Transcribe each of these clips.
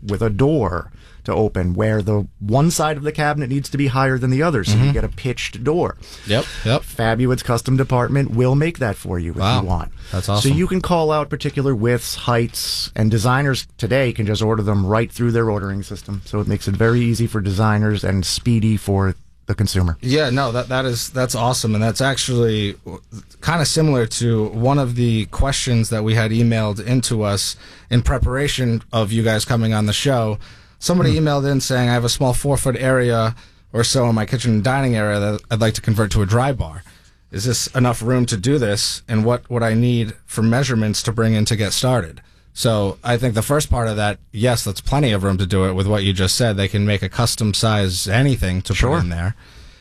with a door to open where the one side of the cabinet needs to be higher than the other, so you get a pitched door. Yep. Fabulous's custom department will make that for you if you want. That's awesome. So you can call out particular widths, heights, and designers today can just order them right through their ordering system. So it makes it very easy for designers and speedy for the consumer. Yeah, no, that's awesome, and that's actually kind of similar to one of the questions that we had emailed into us in preparation of you guys coming on the show. Somebody emailed in saying, I have a small 4-foot area or so in my kitchen and dining area that I'd like to convert to a dry bar. Is this enough room to do this, and what would I need for measurements to bring in to get started? So I think the first part of that, yes, that's plenty of room to do it with what you just said. They can make a custom size anything to put in there.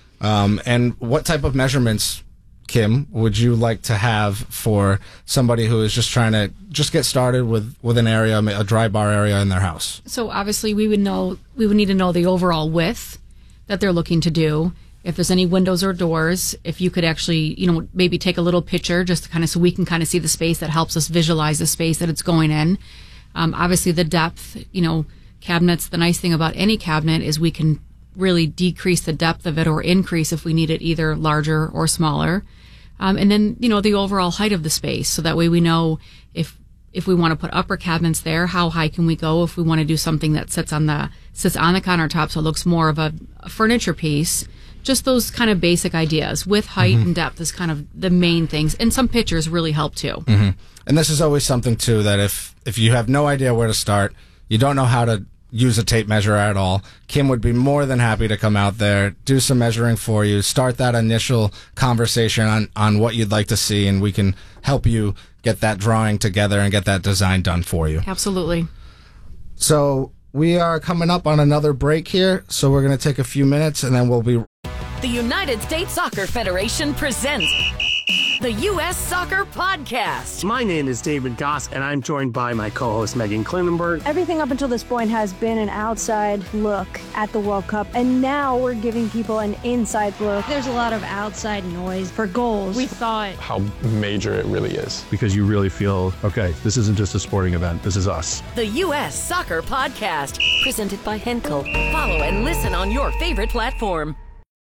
And what type of measurements, Kim, would you like to have for somebody who is just trying to just get started with an area, a dry bar area in their house? So obviously we would need to know the overall width that they're looking to do. If there's any windows or doors, if you could actually, maybe take a little picture just to kind of, so we can kind of see the space, that helps us visualize the space that it's going in. Obviously the depth, cabinets, the nice thing about any cabinet is we can really decrease the depth of it or increase if we need it either larger or smaller. And then, the overall height of the space. So that way we know if we want to put upper cabinets there, how high can we go? If we want to do something that sits on the countertop so it looks more of a furniture piece. Just those kind of basic ideas. With height and depth is kind of the main things. And some pictures really help too. Mm-hmm. And this is always something too that if you have no idea where to start, you don't know how to use a tape measure at all, Kim would be more than happy to come out there, do some measuring for you, start that initial conversation on what you'd like to see, and we can help you get that drawing together and get that design done for you. Absolutely. So we are coming up on another break here, so we're going to take a few minutes and then we'll be... The United States Soccer Federation presents the U.S. Soccer Podcast. My name is David Goss, and I'm joined by my co-host Megan Klinenberg. Everything up until this point has been an outside look at the World Cup, and now we're giving people an inside look. There's a lot of outside noise for goals. We thought how major it really is. Because you really feel, okay, this isn't just a sporting event, this is us. The U.S. Soccer Podcast, presented by Henkel. Follow and listen on your favorite platform.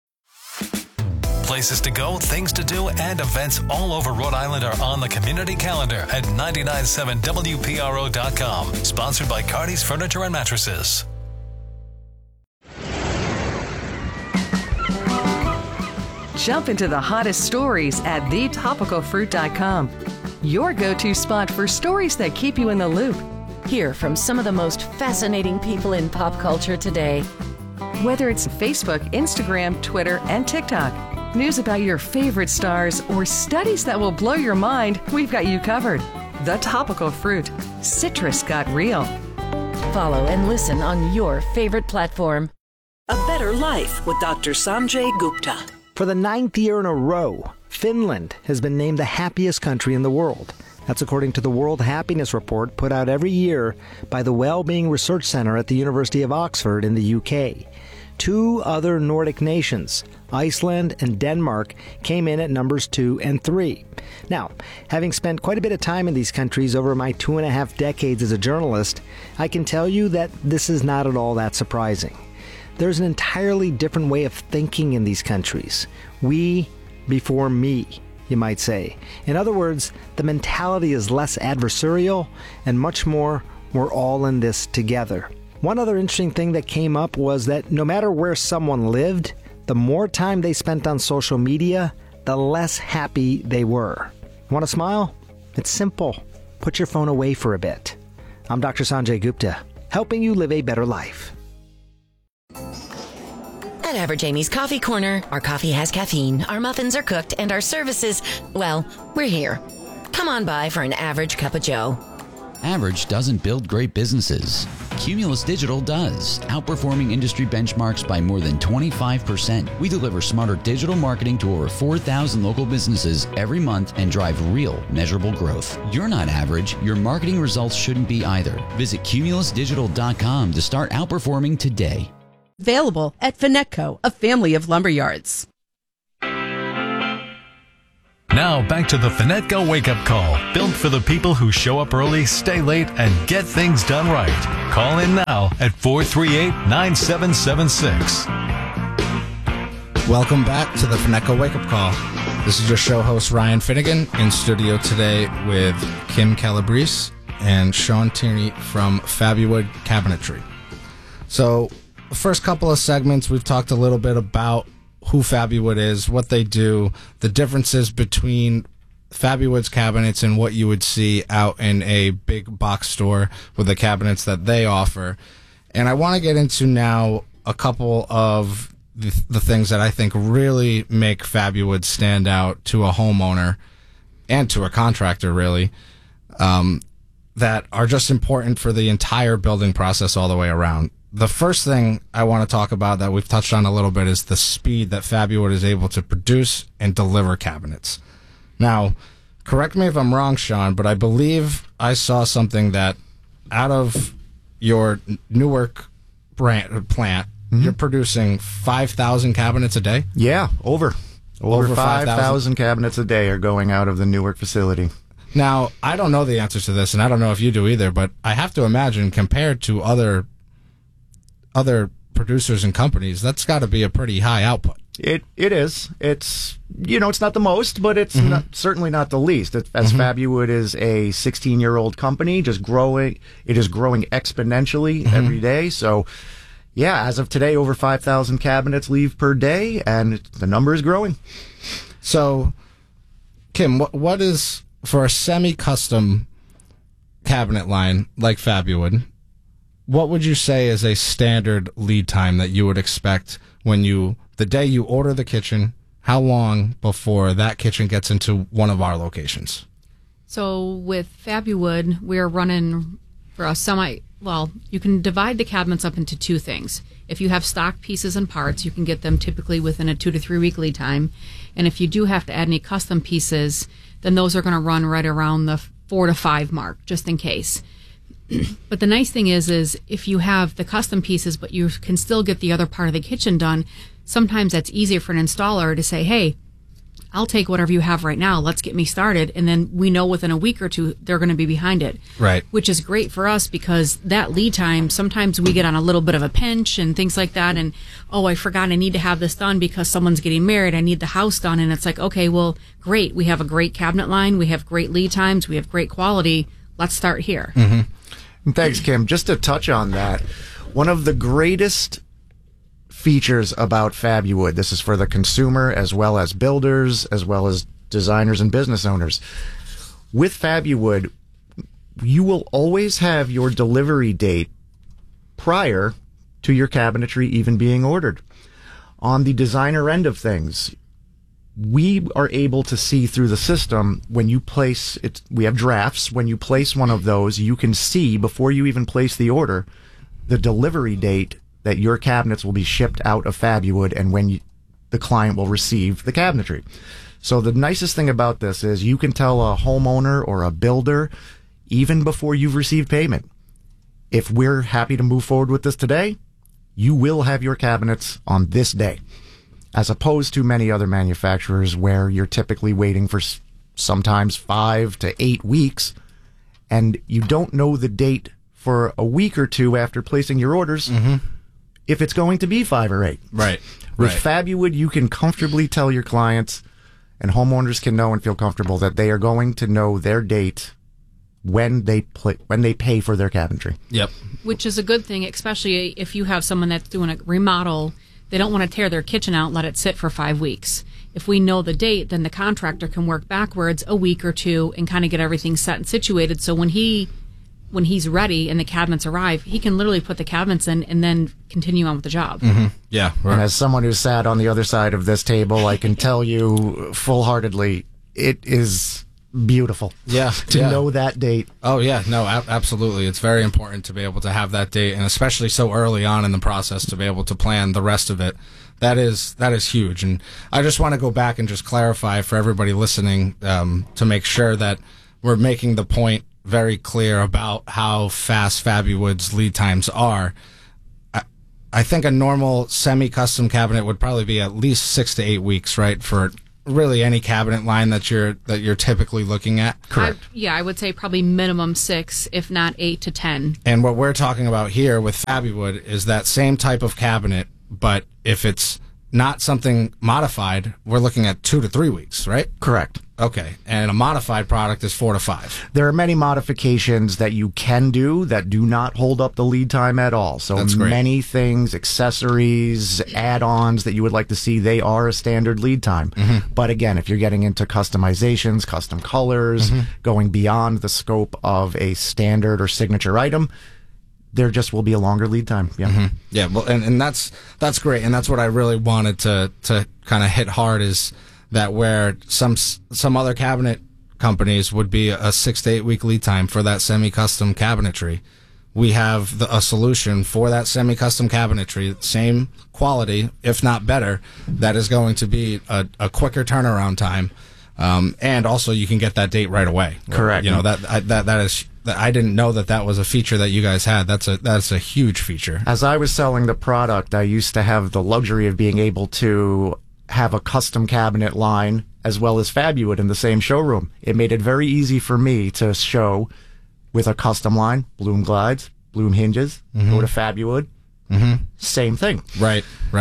Places to go, things to do, and events all over Rhode Island are on the community calendar at 997WPRO.com. Sponsored by Cardi's Furniture and Mattresses. Jump into the hottest stories at thetopicalfruit.com. Your go-to spot for stories that keep you in the loop. Hear from some of the most fascinating people in pop culture today. Whether it's Facebook, Instagram, Twitter, and TikTok, news about your favorite stars, or studies that will blow your mind, we've got you covered. The Topical Fruit. Citrus got real. Follow and listen on your favorite platform. A Better Life with Dr. Sanjay Gupta. For the 9th year in a row, Finland has been named the happiest country in the world. That's according to the World Happiness Report put out every year by the Wellbeing Research Center at the University of Oxford in the UK. 2 other Nordic nations, Iceland and Denmark, came in at numbers 2 and 3. Now, having spent quite a bit of time in these countries over my 2.5 decades as a journalist, I can tell you that this is not at all that surprising. There's an entirely different way of thinking in these countries. We before me, you might say. In other words, the mentality is less adversarial and much more, we're all in this together. One other interesting thing that came up was that no matter where someone lived, the more time they spent on social media, the less happy they were. Want to smile? It's simple. Put your phone away for a bit. I'm Dr. Sanjay Gupta, helping you live a better life. At Average Amy's Coffee Corner, our coffee has caffeine, our muffins are cooked, and our services, well, we're here. Come on by for an average cup of joe. Average doesn't build great businesses. Cumulus Digital does, outperforming industry benchmarks by more than 25%. We deliver smarter digital marketing to over 4,000 local businesses every month and drive real, measurable growth. You're not average. Your marketing results shouldn't be either. Visit cumulusdigital.com to start outperforming today. Available at Finetco, a family of lumberyards. Now back to the Finetco Wake Up Call, built for the people who show up early, stay late, and get things done right. Call in now at 438-9776. Welcome back to the Finetco Wake Up Call. This is your show host, Ryan Finnegan, in studio today with Kim Calabrese and Sean Tierney from Fabuwood Cabinetry. So, the first couple of segments, we've talked a little bit about who Fabuwood is, what they do, the differences between Fabuwood's cabinets and what you would see out in a big box store with the cabinets that they offer. And I want to get into now a couple of the things that I think really make Fabuwood stand out to a homeowner and to a contractor, really, that are just important for the entire building process all the way around. The first thing I want to talk about that we've touched on a little bit is the speed that Fabuwood is able to produce and deliver cabinets. Now, correct me if I'm wrong, Sean, but I believe I saw something that out of your Newark plant, you're producing 5,000 cabinets a day? Yeah, over 5,000 cabinets a day are going out of the Newark facility. Now, I don't know the answer to this, and I don't know if you do either, but I have to imagine compared to other producers and companies, that's got to be a pretty high output. It is. It's, it's not the most, but it's certainly not the least. As Fabuwood is a 16-year-old company, just growing. It is growing exponentially every day. So, yeah, as of today, over 5,000 cabinets leave per day, and the number is growing. So, Kim, what is, for a semi-custom cabinet line like Fabuwood, what would you say is a standard lead time that you would expect when the day you order the kitchen, how long before that kitchen gets into one of our locations? So with Fabuwood, we're running for a you can divide the cabinets up into two things. If you have stock pieces and parts, you can get them typically within a 2 to 3 week lead time. And if you do have to add any custom pieces, then those are going to run right around the 4 to 5 mark, just in case. But the nice thing is if you have the custom pieces, but you can still get the other part of the kitchen done, sometimes that's easier for an installer to say, hey, I'll take whatever you have right now. Let's get me started. And then we know within a week or two, they're going to be behind it. Right. Which is great for us because that lead time, sometimes we get on a little bit of a pinch and things like that. And, I forgot I need to have this done because someone's getting married. I need the house done. And it's like, okay, well, great. We have a great cabinet line. We have great lead times. We have great quality. Let's start here. Mm-hmm. Thanks, Kim. Just to touch on that, one of the greatest features about Fabuwood, this is for the consumer as well as builders, as well as designers and business owners. With Fabuwood, you will always have your delivery date prior to your cabinetry even being ordered. On the designer end of things, we are able to see through the system when you place it. We have drafts. When you place one of those, you can see before you even place the order the delivery date that your cabinets will be shipped out of Fabuwood and when the client will receive the cabinetry. So the nicest thing about this is you can tell a homeowner or a builder even before you've received payment, if we're happy to move forward with this today, you will have your cabinets on this day. As opposed to many other manufacturers where you're typically waiting for sometimes 5 to 8 weeks, and you don't know the date for a week or two after placing your orders if it's going to be 5 or 8. Right. With Fabuwood, you can comfortably tell your clients, and homeowners can know and feel comfortable that they are going to know their date when they pay for their cabinetry. Yep. Which is a good thing, especially if you have someone that's doing a remodel. They don't want to tear their kitchen out and let it sit for 5 weeks. If we know the date, then the contractor can work backwards a week or two and kind of get everything set and situated. So when he's ready and the cabinets arrive, he can literally put the cabinets in and then continue on with the job. Mm-hmm. Yeah. Right. And as someone who sat on the other side of this table, I can tell you full-heartedly, it is beautiful. Yeah. To know that date. Oh, yeah. No, absolutely. It's very important to be able to have that date, and especially so early on in the process to be able to plan the rest of it. That is huge. And I just want to go back and just clarify for everybody listening to make sure that we're making the point very clear about how fast Fabuwood's lead times are. I think a normal semi-custom cabinet would probably be at least 6 to 8 weeks, right, for really any cabinet line that you're typically looking at. Correct. I would say probably minimum 6, if not 8 to 10. And what we're talking about here with Fabuwood is that same type of cabinet, but if it's not something modified, we're looking at 2 to 3 weeks, right? Correct. Okay. And a modified product is 4 to 5. There are many modifications that you can do that do not hold up the lead time at all. So That's great. many things, accessories, add-ons that you would like to see, they are a standard lead time. Mm-hmm. But again, if you're getting into customizations, custom colors, going beyond the scope of a standard or signature item, there just will be a longer lead time. Yeah. Yeah, well, and that's great, and that's what I really wanted to kind of hit hard is that where some other cabinet companies would be a 6 to 8 week lead time for that semi-custom cabinetry. We have a solution for that semi-custom cabinetry, same quality, if not better, that is going to be a quicker turnaround time, and also you can get that date right away. Correct. You know that is. I didn't know that was a feature that you guys had. That's a huge feature. As I was selling the product, I used to have the luxury of being able to have a custom cabinet line as well as Fabuwood in the same showroom. It made it very easy for me to show with a custom line, Bloom glides, Bloom hinges, go to Fabuwood, same thing. Right.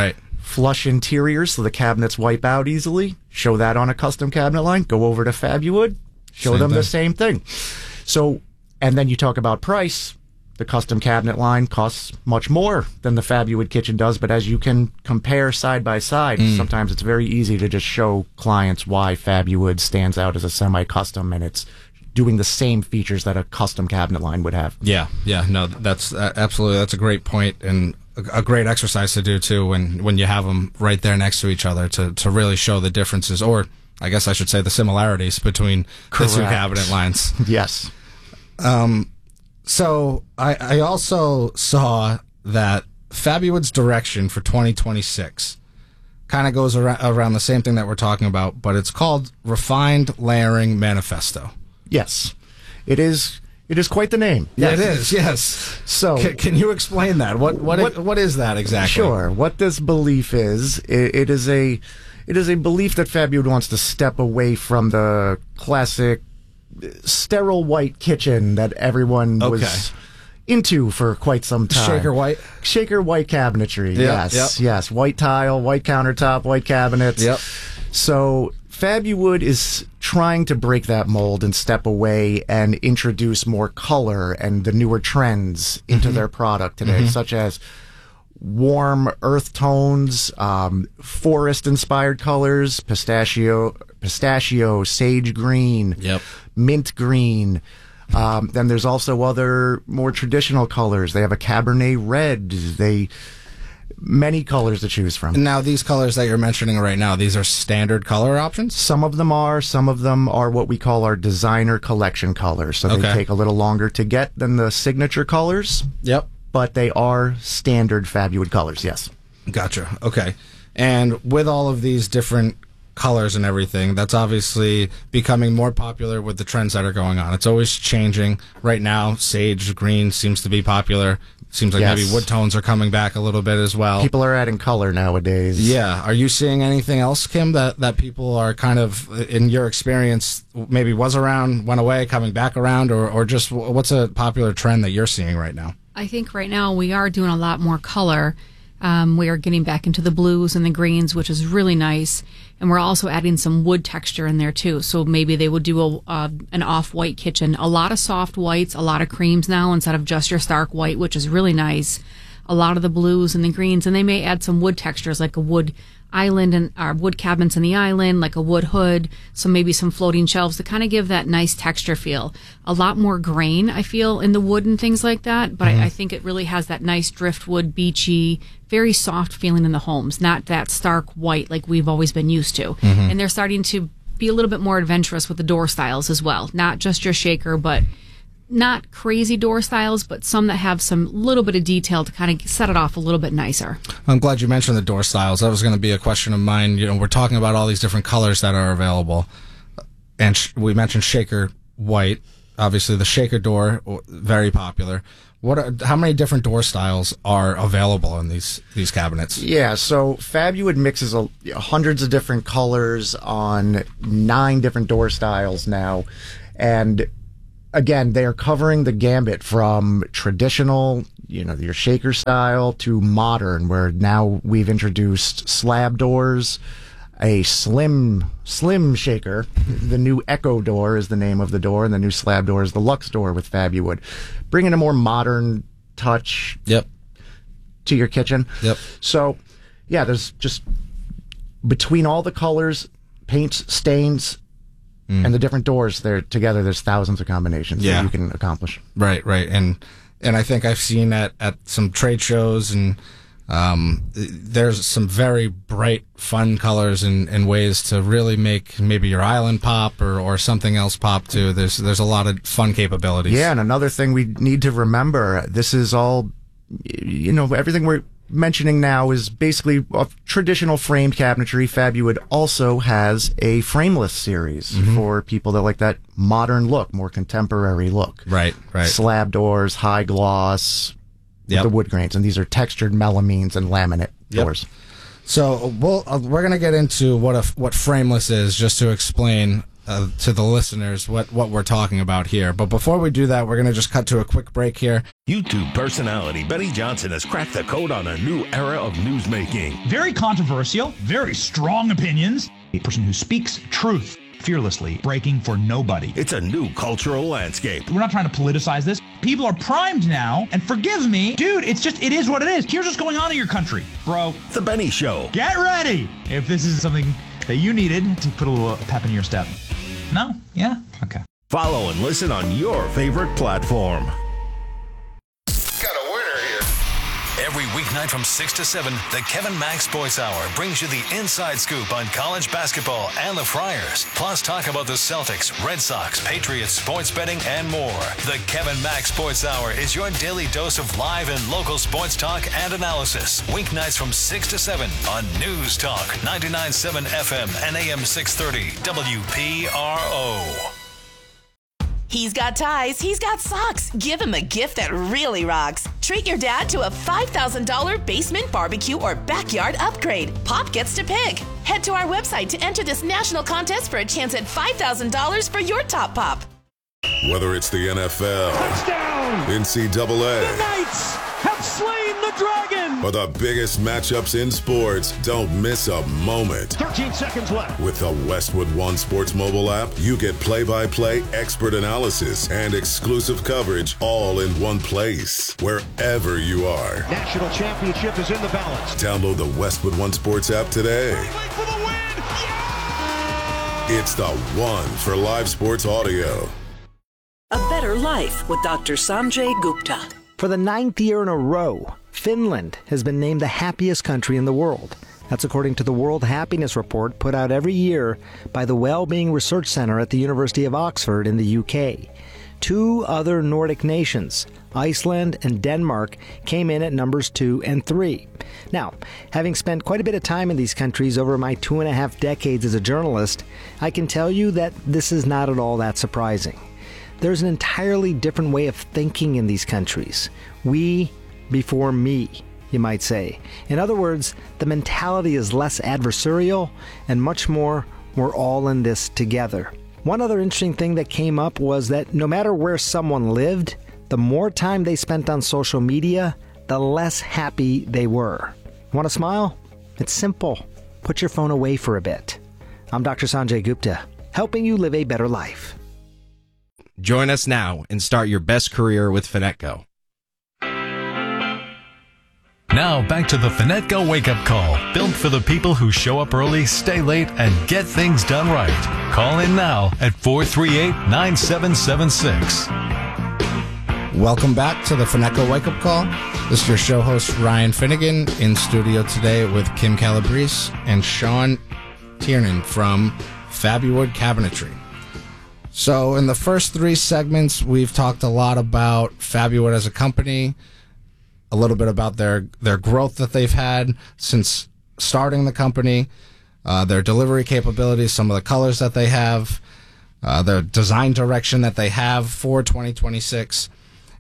Flush interiors so the cabinets wipe out easily, show that on a custom cabinet line, go over to Fabuwood, show Same them the thing. same thing. So, and then you talk about price. The custom cabinet line costs much more than the Fabuwood kitchen does, but as you can compare side by side, sometimes it's very easy to just show clients why Fabuwood stands out as a semi-custom, and it's doing the same features that a custom cabinet line would have. Yeah, no, that's absolutely, that's a great point and a great exercise to do too when you have them right there next to each other to really show the differences, or I guess I should say the similarities between the two cabinet lines. Yes. So I also saw that Fabuwood's direction for 2026 kind of goes around the same thing that we're talking about, but it's called Refined Layering Manifesto. Yes. It is quite the name. Yeah, Yes. it is, yes. So Can you explain that? What is that exactly? Sure. What this belief is, it is a belief that Fabuwood wants to step away from the classic sterile white kitchen that everyone was into for quite some time. Shaker white cabinetry. Yes. White tile, white countertop, white cabinets. Yep. So Fabuwood is trying to break that mold and step away and introduce more color and the newer trends into their product today, such as warm earth tones, forest-inspired colors, pistachio, sage green, mint green. Then there's also other more traditional colors. They have a Cabernet red. Many colors to choose from. Now, these colors that you're mentioning right now, these are standard color options? Some of them are what we call our designer collection colors. So they take a little longer to get than the signature colors. Yep. But they are standard Fabuwood colors, yes. Gotcha. Okay. And with all of these different colors and everything, that's obviously becoming more popular with the trends that are going on. It's always changing. Right now, sage green seems to be popular. Seems like maybe wood tones are coming back a little bit as well. People are adding color nowadays. Yeah. Are you seeing anything else, Kim, that people are kind of, in your experience, maybe was around, went away, coming back around, or just what's a popular trend that you're seeing right now? I think right now we are doing a lot more color. We are getting back into the blues and the greens, which is really nice. And we're also adding some wood texture in there too. So maybe they would do an off-white kitchen. A lot of soft whites, a lot of creams now instead of just your stark white, which is really nice. A lot of the blues and the greens. And they may add some wood textures like a wood island and wood cabinets in the island, like a wood hood, so maybe some floating shelves to kind of give that nice texture feel. A lot more grain, I feel, in the wood and things like that, but I think it really has that nice driftwood, beachy, very soft feeling in the homes, not that stark white like we've always been used to. And they're starting to be a little bit more adventurous with the door styles as well, not just your shaker, but not crazy door styles, but some that have some little bit of detail to kind of set it off a little bit nicer. I'm glad you mentioned the door styles. That was going to be a question of mine. You know, we're talking about all these different colors that are available, and we mentioned shaker white. Obviously, the shaker door, very popular. How many different door styles are available in these cabinets? Yeah, so Fabiowood mixes hundreds of different colors on 9 different door styles now. And again, they are covering the gambit from traditional, your shaker style, to modern, where now we've introduced slab doors, a slim shaker. The new Echo door is the name of the door, and the new slab door is the Lux door with Fabiowood, bringing a more modern touch to your kitchen. So, yeah, there's just, between all the colors, paints, stains, and the different doors, together, there's thousands of combinations that you can accomplish. Right. And I think I've seen at some trade shows, and there's some very bright, fun colors and ways to really make maybe your island pop or something else pop too. There's a lot of fun capabilities. Yeah, and another thing we need to remember, this is all, everything we're mentioning now is basically a traditional framed cabinetry. Fabiowood also has a frameless series for people that like that modern look, more contemporary look. Right. Slab doors, high gloss, the wood grains, and these are textured melamines and laminate doors. So we're going to get into what frameless is, just to explain to the listeners what we're talking about here. But before we do that, we're going to just cut to a quick break here. YouTube personality Benny Johnson has cracked the code on a new era of newsmaking. Very controversial, very strong opinions. A person who speaks truth fearlessly, breaking for nobody. It's a new cultural landscape. We're not trying to politicize this. People are primed now, and forgive me, dude, it is what it is. Here's what's going on in your country, bro. The Benny Show. Get ready if this is something that you needed to put a little pep in your step. No? Yeah? Okay. Follow and listen on your favorite platform. Every weeknight from 6 to 7, the Kevin Mack Sports Hour brings you the inside scoop on college basketball and the Friars. Plus, talk about the Celtics, Red Sox, Patriots, sports betting, and more. The Kevin Mack Sports Hour is your daily dose of live and local sports talk and analysis. Weeknights from 6 to 7 on News Talk 99.7 FM and AM 630 WPRO. He's got ties, he's got socks. Give him a gift that really rocks. Treat your dad to a $5,000 basement barbecue or backyard upgrade. Pop gets to pick. Head to our website to enter this national contest for a chance at $5,000 for your top pop. Whether it's the NFL, touchdown, NCAA, the Knights have slain the dragon, or the biggest matchups in sports, don't miss a moment. 13 seconds left. With the Westwood One Sports mobile app, you get play-by-play expert analysis and exclusive coverage all in one place, wherever you are. National championship is in the balance. Download the Westwood One Sports app today. For the win! Yeah! It's the one for live sports audio. A Better Life with Dr. Sanjay Gupta. For the 9th year in a row, Finland has been named the happiest country in the world. That's according to the World Happiness Report put out every year by the Wellbeing Research Centre at the University of Oxford in the UK. 2 other Nordic nations, Iceland and Denmark, came in at numbers 2 and 3. Now, having spent quite a bit of time in these countries over my 2.5 decades as a journalist, I can tell you that this is not at all that surprising. There's an entirely different way of thinking in these countries. We before me, you might say. In other words, the mentality is less adversarial and much more, we're all in this together. One other interesting thing that came up was that no matter where someone lived, the more time they spent on social media, the less happy they were. Want to smile? It's simple. Put your phone away for a bit. I'm Dr. Sanjay Gupta, helping you live a better life. Join us now and start your best career with Finetco. Now back to the Finetco wake-up call, built for the people who show up early, stay late, and get things done right. Call in now at 438-9776. Welcome back to the Finetco wake-up call. This is your show host, Ryan Finnegan, in studio today with Kim Calabrese and Sean Tiernan from Fabiowood Cabinetry. So in the first 3 segments, we've talked a lot about Fabiowood as a company, a little bit about their growth that they've had since starting the company, their delivery capabilities, some of the colors that they have, their design direction that they have for 2026.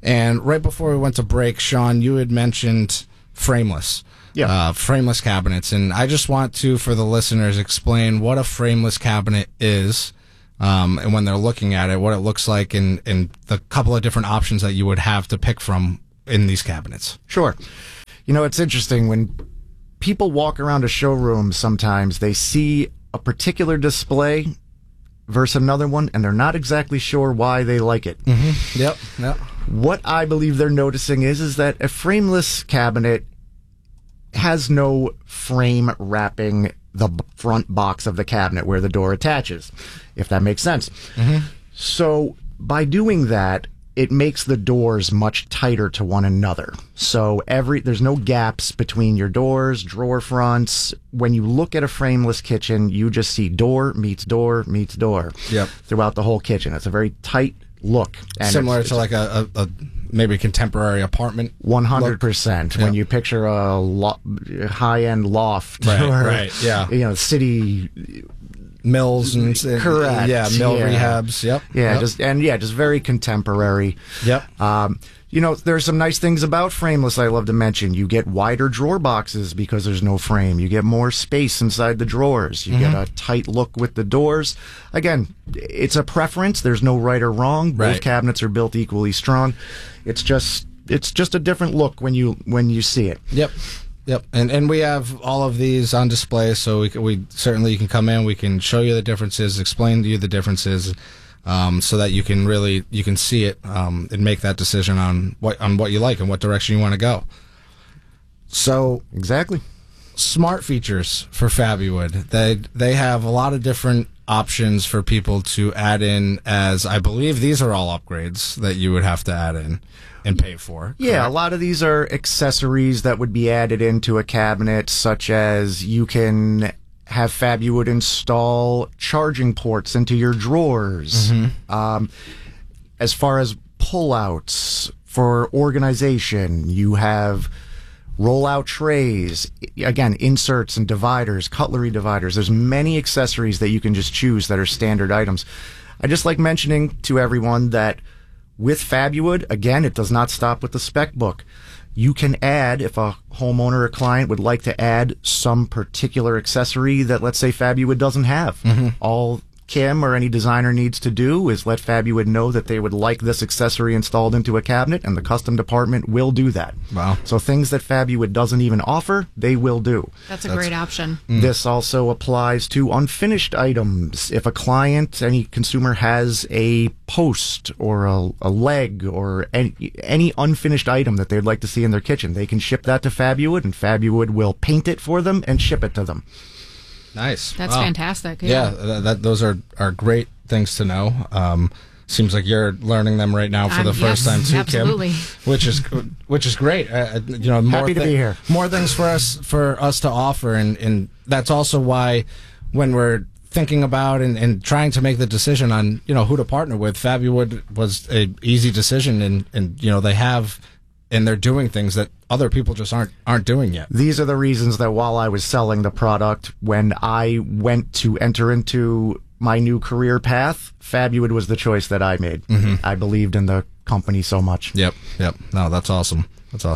And right before we went to break, Sean, you had mentioned frameless. Yeah. Frameless cabinets. And I just want to, for the listeners, explain what a frameless cabinet is, and when they're looking at it, what it looks like, and the couple of different options that you would have to pick from in these cabinets. Sure. It's interesting when people walk around a showroom, sometimes they see a particular display versus another one, and they're not exactly sure why they like it. Mm-hmm. Yep. What I believe they're noticing is that a frameless cabinet has no frame wrapping the front box of the cabinet where the door attaches, if that makes sense. Mm-hmm. So by doing that, it makes the doors much tighter to one another. So there's no gaps between your doors, drawer fronts. When you look at a frameless kitchen, you just see door meets door meets door. Yep. Throughout the whole kitchen. It's a very tight look. And similar to like a maybe contemporary apartment. 100%. When you picture a high-end loft, right, yeah, city mills and correct, mill rehabs, just very contemporary. Yep. There's some nice things about frameless I love to mention. You get wider drawer boxes because there's no frame. You get more space inside the drawers. You get a tight look with the doors. Again, it's a preference. There's no right or wrong. Both cabinets are built equally strong. It's just a different look when you see it. Yep, and we have all of these on display, so we certainly, you can come in, we can show you the differences, explain to you the differences, so that you can see it and make that decision on what you like and what direction you want to go. So exactly, smart features for Fabbywood. They have a lot of different options for people to add in, as I believe these are all upgrades that you would have to add in and pay for. Yeah, correct? A lot of these are accessories that would be added into a cabinet, such as you can have Fabbywood install charging ports into your drawers. Mm-hmm. As far as pullouts for organization, you have roll-out trays, again, inserts and dividers, cutlery dividers. There's many accessories that you can just choose that are standard items. I just like mentioning to everyone that with Fabbywood, again, it does not stop with the spec book. You can add, if a homeowner or client would like to add some particular accessory that, let's say, Fabbywood doesn't have. Mm-hmm. All Kim or any designer needs to do is let Fabbywood know that they would like this accessory installed into a cabinet, and the custom department will do that. Wow. So things that Fabbywood doesn't even offer, they will do. That's a great option. This also applies to unfinished items. If a client, any consumer has a post or a leg or any unfinished item that they'd like to see in their kitchen, they can ship that to Fabbywood, and Fabbywood will paint it for them and ship it to them. Nice. That's fantastic. Yeah, those are great things to know. Seems like you're learning them right now for the first time too, absolutely. Kim. Which is great. More Happy to be here. More things for us to offer, and that's also why when we're thinking about and trying to make the decision on who to partner with, Fabbywood was a easy decision, and they have. And they're doing things that other people just aren't doing yet. These are the reasons that while I was selling the product, when I went to enter into my new career path, Fabbywood was the choice that I made. Mm-hmm. I believed in the company so much. Yep. No, that's awesome.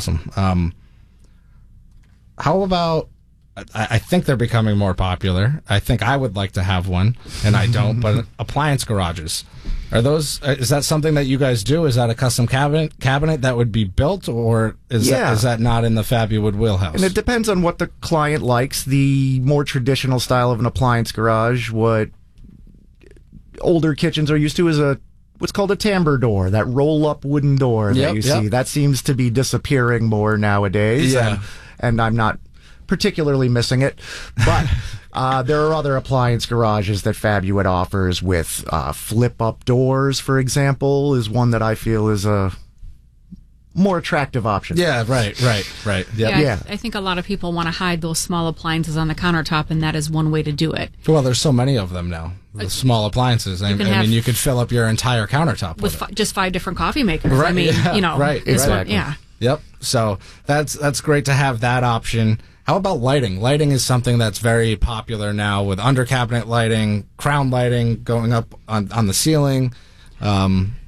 How about, I think they're becoming more popular. I think I would like to have one, and I don't, but appliance garages. Are those? Is that something that you guys do? Is that a custom cabinet that would be built, or is that not in the Fabbywood wheelhouse? And it depends on what the client likes. The more traditional style of an appliance garage, what older kitchens are used to, is what's called a timbre door, that roll-up wooden door that you see. That seems to be disappearing more nowadays, and I'm not particularly missing it, but there are other appliance garages that Fabbywood offers with flip-up doors, for example, is one that I feel is a more attractive option. Yeah, right. Yep. Yeah, I think a lot of people want to hide those small appliances on the countertop, and that is one way to do it. Well, there's so many of them now, the small appliances. I mean, you could fill up your entire countertop with just 5 different coffee makers. Right, I mean, right, this exactly. one, yeah. Yep. So that's great to have that option. How about lighting? Lighting is something that's very popular now with under cabinet lighting, crown lighting going up on the ceiling.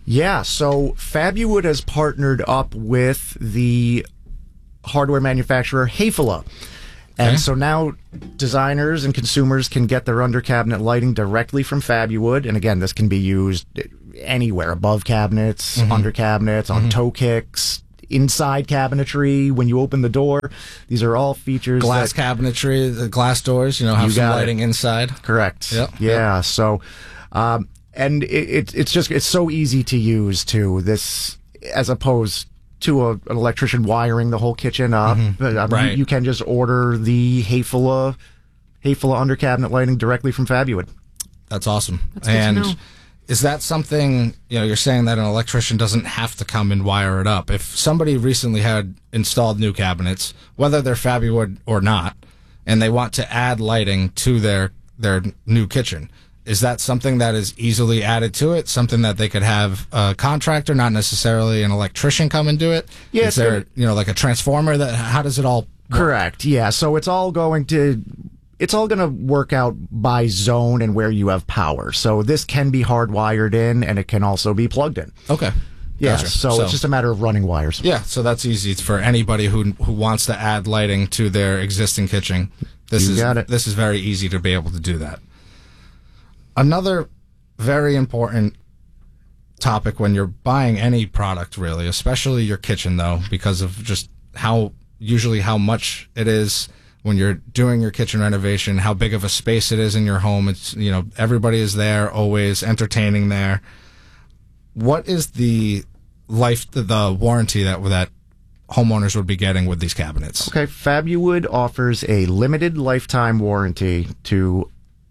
Yeah, so Fabuwood has partnered up with the hardware manufacturer Häfele. And so now designers and consumers can get their under cabinet lighting directly from Fabuwood. And again, this can be used anywhere, above cabinets, under cabinets, on toe kicks, inside cabinetry, when you open the door. These are all features. Glass cabinetry, the glass doors, have some lighting inside. Correct. Yep. Yeah. Yep. So, and it's so easy to use too. This, as opposed to an electrician wiring the whole kitchen up. Right. You can just order the Häfele under cabinet lighting directly from Fabuwood. That's awesome. That's good to know. Is that something, you're saying that an electrician doesn't have to come and wire it up? If somebody recently had installed new cabinets, whether they're Fabuwood or not, and they want to add lighting to their new kitchen, is that something that is easily added to it? Something that they could have a contractor, not necessarily an electrician, come and do it? Yeah, is there, like a transformer? How does it all work? Correct. Yeah. So it's all going to work out by zone and where you have power. So this can be hardwired in, and it can also be plugged in. Okay. Yeah. Gotcha. So it's just a matter of running wires. Yeah. So that's easy for anybody who wants to add lighting to their existing kitchen. This is very easy to be able to do that. Another very important topic when you're buying any product, really, especially your kitchen, though, because of just how much it is when you're doing your kitchen renovation, how big of a space it is in your home. It's, everybody is there, always entertaining there. What is the warranty that homeowners would be getting with these cabinets? Okay, Fabuwood offers a limited lifetime warranty to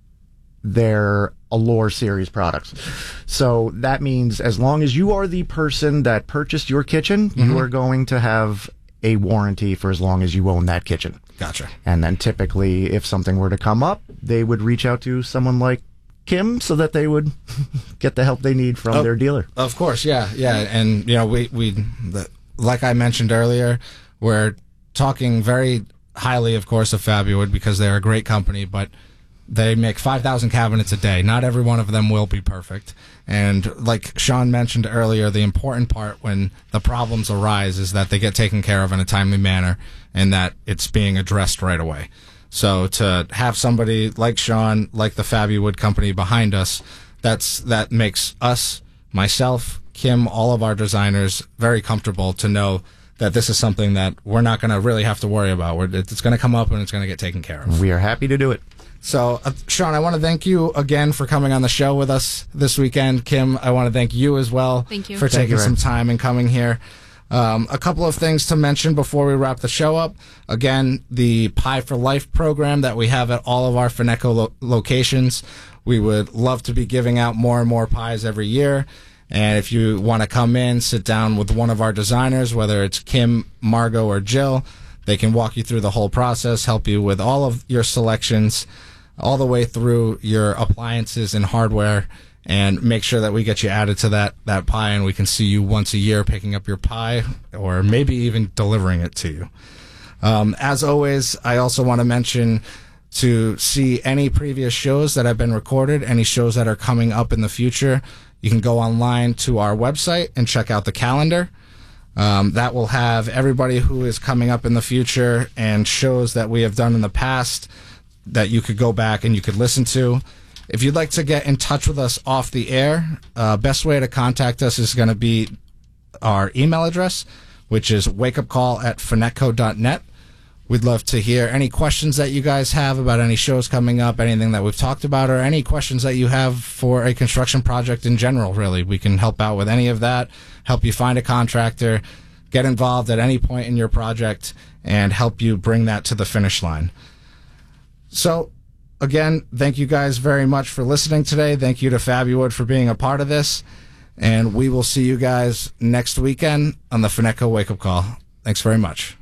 their Allure series products. So that means as long as you are the person that purchased your kitchen, you are going to have a warranty for as long as you own that kitchen. Gotcha. And then typically, if something were to come up, they would reach out to someone like Kim so that they would get the help they need from their dealer. Of course, yeah. And, like I mentioned earlier, we're talking very highly, of course, of Fabuwood because they're a great company, but they make 5,000 cabinets a day. Not every one of them will be perfect. And like Sean mentioned earlier, the important part when the problems arise is that they get taken care of in a timely manner and that it's being addressed right away. So to have somebody like Sean, like the Fabuwood company behind us, that makes us, myself, Kim, all of our designers very comfortable to know that this is something that we're not going to really have to worry about. It's going to come up and it's going to get taken care of. We are happy to do it. So, Sean, I want to thank you again for coming on the show with us this weekend. Kim, I want to thank you as well. Thank you. For taking some time and coming here. A couple of things to mention before we wrap the show up. Again, the Pie for Life program that we have at all of our Feneco locations. We would love to be giving out more and more pies every year. And if you want to come in, sit down with one of our designers, whether it's Kim, Margot, or Jill, they can walk you through the whole process, help you with all of your selections, all the way through your appliances and hardware, and make sure that we get you added to that pie, and we can see you once a year picking up your pie or maybe even delivering it to you. As always, I also want to mention to see any previous shows that have been recorded, any shows that are coming up in the future, you can go online to our website and check out the calendar. That will have everybody who is coming up in the future and shows that we have done in the past that you could go back and you could listen to. If you'd like to get in touch with us off the air, best way to contact us is going to be our email address, which is wakeupcall@feneco.net. We'd love to hear any questions that you guys have about any shows coming up, anything that we've talked about, or any questions that you have for a construction project in general, really. We can help out with any of that, help you find a contractor, get involved at any point in your project, and help you bring that to the finish line. So, again, thank you guys very much for listening today. Thank you to Fabuwood for being a part of this. And we will see you guys next weekend on the Feneco Wake Up Call. Thanks very much.